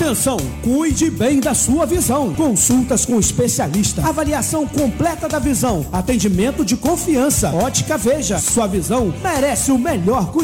Atenção, cuide bem da sua visão. Consultas com especialista, avaliação completa da visão, atendimento de confiança. Ótica Veja, sua visão merece o melhor cuidado.